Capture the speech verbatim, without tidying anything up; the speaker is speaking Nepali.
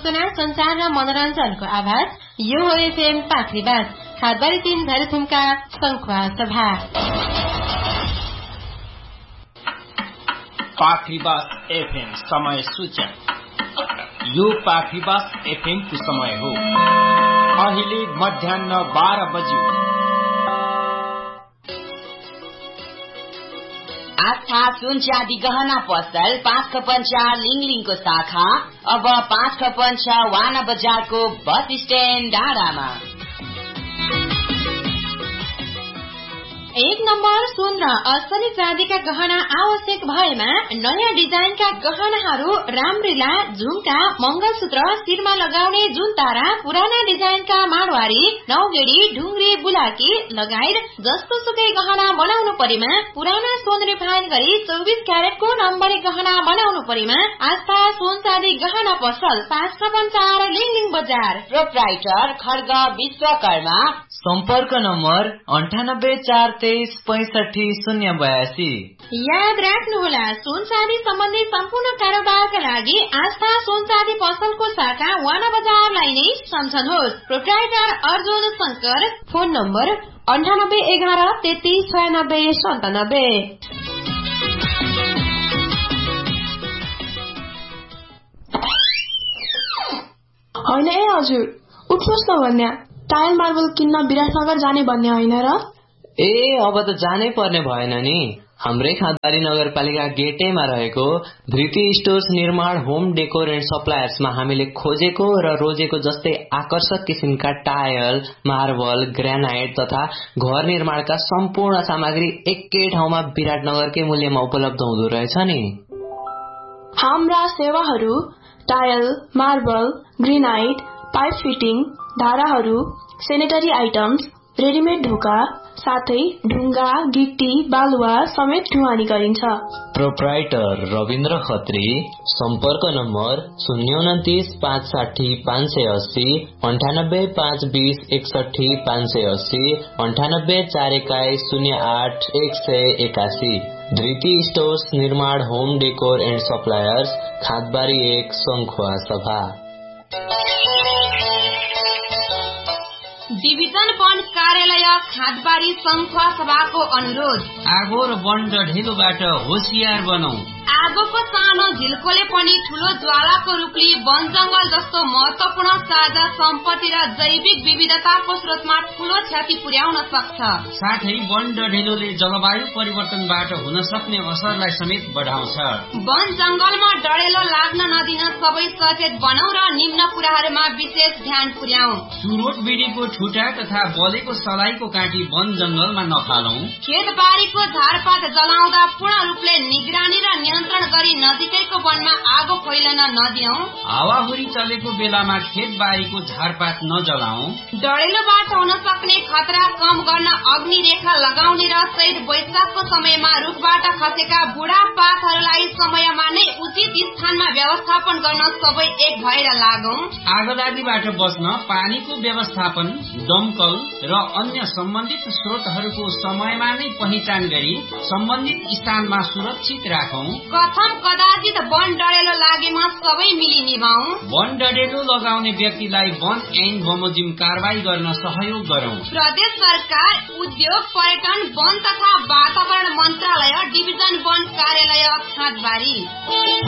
सूचना, संचार र मनोरञ्जनको आवाज। यो हो एफएम पाखरीबास खादबारी तीन धैरथुमका संखुवा सभा। पाखरीबास एफएम समय सूचक। यो पाखरीबास एफएम को समय हो। अहिले मध्याह्न बाह्र बज्यो। आस्था सुन चाँदी गहना पसल पाँच खपन चार लिङलिङको शाखा अब पाँच खपन छ वाना बजारको बस स्ट्यान्ड डाँडामा। एक नम्बर सुन र असली चाँदीका गहना आवश्यक भएमा नयाँ डिजाइनका गहनाहरू रामरीला, झुम्का, मंगलसूत्र, शिरमा लगाउने जुनतारा, पुराना डिजाइनका माडवारी, नौगेडी, ढुङ्ग्री, बुलाकी लगायत जस्तो सुकै गहना बनाउनु परेमा पुराना सोन रिफाइन गरी चौबिस क्यारेटको नम्बरी गहना बनाउनु परेमा आस्था सोन चाँदी गहना पसल पाँच खपन चार लिङलिङ बजार। प्रोप्राइटर खड्ग विश्वकर्मा। सम्पर्क नम्बर अन्ठानब्बे चार तेइस पैंसठी शून्य बयासी। याद राख्नुहोला, सुन चाँदी सम्बन्धी सम्पूर्ण कारोबारका लागि आस्था सुन चाँदी पसलको शाखा वाना बजारलाई नै सम्झनुहोस्। Proprietor Arjun Shankar. Phone number अन्ठानब्बे एघार तेत्तीस छयानब्बे सन्तानब्बे। होइन ए हजुर, उठ्नुहोस् न भन्या, टाइल मार्बल किन्न विराटनगर जाने भन्ने होइन र? ए अब त जानै पर्ने भएन नि। हाम्रै खादबारी नगरपालिका गेटैमा रहेको धृति स्टोर्स निर्माण होम डेकोर एन्ड सप्लायर्समा हामीले खोजेको र रोजेको जस्तै आकर्षक किसिमका टायल, मार्बल, ग्रेनाइट तथा घर निर्माणका सम्पूर्ण सामग्री एकै ठाउँमा विराटनगरकै मूल्यमा उपलब्ध हुँदो रहेछ नि। हाम्रा सेवाहरू tile, marble, granite, pipe fitting, धाराहरू, सेनेटरी आइटम्स, रेडिमेड ढोका साथै ढुङ्गा, गिट्टी, बालुवा समेत ढुवानी गरिन्छ। प्रोप्राइटर रविन्द्र खत्री। सम्पर्क नम्बर शून्य उन्तिस पाँच साठी पाँच सय अस्सी अन्ठानब्बे पाँच बीस एकसठी पाँच सय अस्सी अन्ठानब्बे चार एक्काइस शून्य आठ एक सय एकासी। धृति स्टोर्स निर्माण होम डेकोर एन्ड सप्लायर्स खादबारी एक संखुवा सभा। डिभिजन वन कार्यालय खादबारी संखुवा सभाको अनुरोध। आगो र वन ढेलोबाट होशियार बनाऊ। आगोको सानो झिल्कोले पनि ठूलो ज्वालाको रूपले वन जंगल जस्तो महत्वपूर्ण साझा सम्पत्ति र जैविक विविधताको स्रोतमा ठूलो क्षति पुर्याउन सक्छ। साथै वन ढेलोले जलवायु परिवर्तनबाट हुन सक्ने असरलाई समेत बढाउँछ। वन जंगलमा डढेलो लाग्न नदिन सबै सचेत बनाऊ र निम्न कुराहरूमा विशेष ध्यान पुर्याऊ। चुरोट बिडीको ठुटा तथा बलेको सलाईको काँटी वन जंगलमा नफालौं। खेतबारीको झारपात जलाउँदा पूर्ण रूपले निगरानी र नियन्त्रण गरी नजिकैको वनमा आगो फैलन नदियौं। हावाहुरी चलेको बेलामा खेतबारीको झारपात नजलाऊ। डढेलोबाट हुन सक्ने खतरा कम गर्न अग्नि रेखा लगाउने र चैत वैशाखको समयमा रुखबाट खसेका बुढा पातहरूलाई समयमा नै उचित स्थानमा व्यवस्थापन गर्न सबै एक भएर लागौं। आगलागीबाट बच्न पानीको व्यवस्थापन, दमकल र अन्य सम्बन्धित स्रोतहरूको समयमा नै पहिचान गरी सम्बन्धित स्थानमा सुरक्षित राखौं। कथम कदाचित वन डढेलो लागेमा सबै मिली निभाऊ। वन डढेलो लगाउने व्यक्तिलाई वन ऐन बमोजिम कारवाही गर्न सहयोग गरौं। प्रदेश सरकार, उद्योग, पर्यटन, वन तथा वातावरण मन्त्रालय, डिभिजन वन कार्यालय खादबारी।